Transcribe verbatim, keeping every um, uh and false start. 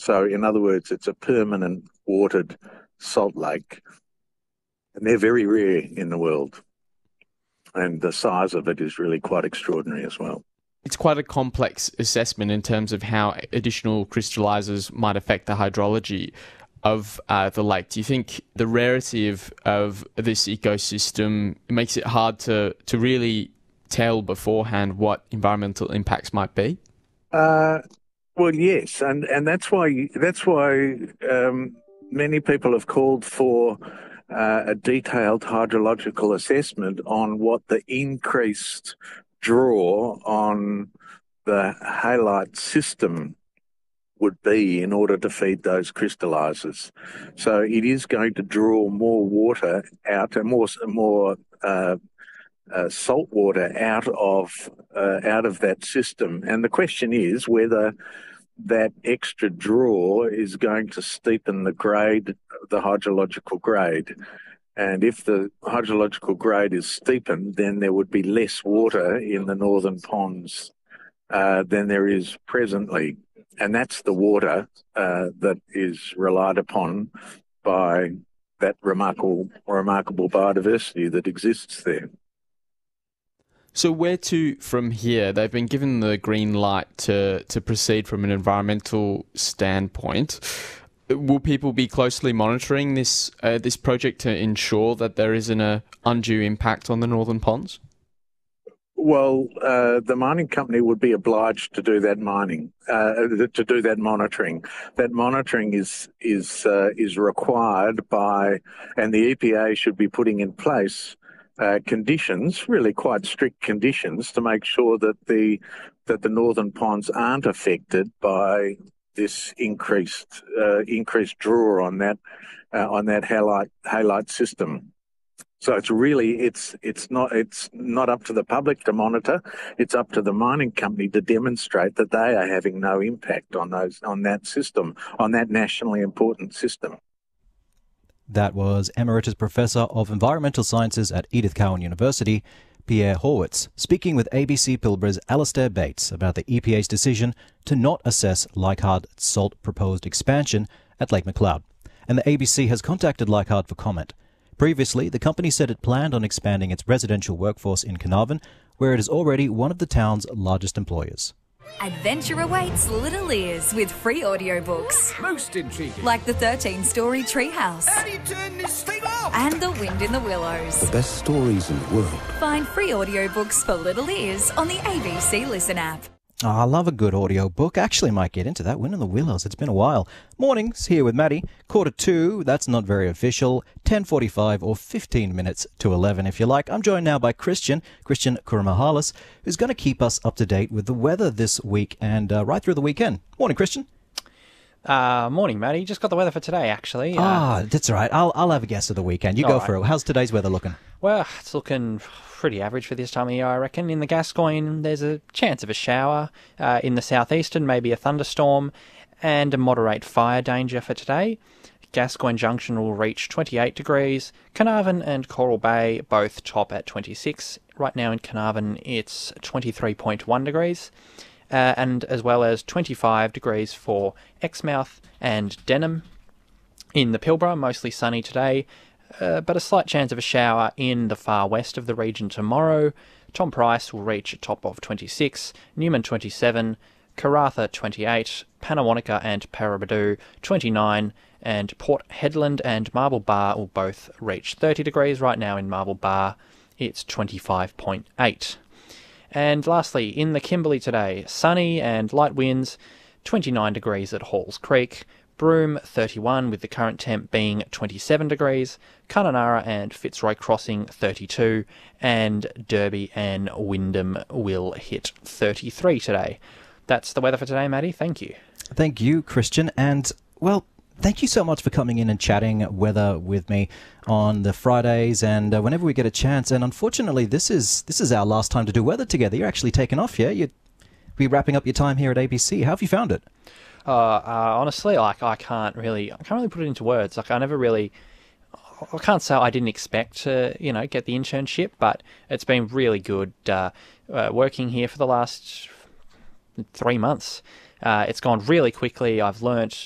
So in other words, it's a permanent watered salt lake, and they're very rare in the world. And the size of it is really quite extraordinary as well. It's quite a complex assessment in terms of how additional crystallizers might affect the hydrology of uh, the lake. Do you think the rarity of, of this ecosystem makes it hard to, to really tell beforehand what environmental impacts might be? Uh, well, yes, and, and that's why that's why um, many people have called for uh, a detailed hydrological assessment on what the increased draw on the halite system would be in order to feed those crystallizers. So it is going to draw more water out and more more uh, uh, salt water out of uh, out of that system. And the question is whether that extra draw is going to steepen the grade, the hydrological grade. And if the hydrological grade is steepened, then there would be less water in the northern ponds uh, than there is presently. And that's the water uh, that is relied upon by that remarkable, remarkable biodiversity that exists there. So where to from here? They've been given the green light to, to proceed from an environmental standpoint. Will people be closely monitoring this uh, this project to ensure that there isn't an undue impact on the northern ponds? Well, uh, the mining company would be obliged to do that mining, uh, to do that monitoring. That monitoring is is uh, is required by, and the E P A should be putting in place uh, conditions, really quite strict conditions, to make sure that the that the northern ponds aren't affected by this increased uh, increased draw on that uh, on that halite halite system. So it's really it's it's not it's not up to the public to monitor. It's up to the mining company to demonstrate that they are having no impact on those on that system, on that nationally important system. That was Emeritus Professor of Environmental Sciences at Edith Cowan University, Pierre Horwitz, speaking with A B C Pilbara's Alastair Bates about the E P A's decision to not assess Leichhardt salt proposed expansion at Lake McLeod. And the A B C has contacted Leichhardt for comment. Previously, the company said it planned on expanding its residential workforce in Carnarvon, where it is already one of the town's largest employers. Adventure awaits Little Ears with free audiobooks. Most intriguing. Like the thirteen-story Treehouse. How do you turn this thing off? And The Wind in the Willows. The best stories in the world. Find free audiobooks for Little Ears on the A B C Listen app. Oh, I love a good audio book. Actually might get into that. Wind in the Willows. It's been a while. Mornings here with Maddie. Quarter two, that's not very official. ten forty-five or fifteen minutes to eleven if you like. I'm joined now by Christian, Christian Kuramahalis, who's going to keep us up to date with the weather this week and uh, right through the weekend. Morning, Christian. Uh, morning, Matty. Just got the weather for today, actually. Ah, uh, that's all right. I'll, I'll have a guess of the weekend. You go right. for it. How's today's weather looking? Well, it's looking pretty average for this time of year, I reckon. In the Gascoyne, there's a chance of a shower. Uh, in the southeastern, maybe a thunderstorm and a moderate fire danger for today. Gascoyne Junction will reach twenty-eight degrees. Carnarvon and Coral Bay both top at twenty-six. Right now in Carnarvon, it's twenty-three point one degrees. Uh, and as well as twenty-five degrees for Exmouth and Denham. In the Pilbara, mostly sunny today, uh, but a slight chance of a shower in the far west of the region tomorrow. Tom Price will reach a top of twenty-six, Newman twenty-seven, Karratha twenty-eight, Pannawonica and Paraburdoo twenty-nine, and Port Hedland and Marble Bar will both reach thirty degrees. Right now in Marble Bar, it's twenty-five point eight. And lastly, in the Kimberley today, sunny and light winds, twenty-nine degrees at Halls Creek, Broome thirty-one with the current temp being twenty-seven degrees, Kununurra and Fitzroy Crossing thirty-two, and Derby and Wyndham will hit thirty-three today. That's the weather for today, Maddie. Thank you. Thank you, Christian. And, well, thank you so much for coming in and chatting weather with me on the Fridays and uh, whenever we get a chance. And unfortunately, this is this is our last time to do weather together. You're actually taking off, yeah? You'll be wrapping up your time here at A B C. How have you found it? Uh, uh, honestly, like I can't really, I can't really put it into words. Like I never really, I can't say I didn't expect to, you know, get the internship, but it's been really good uh, uh, working here for the last three months. Uh, it's gone really quickly. I've learnt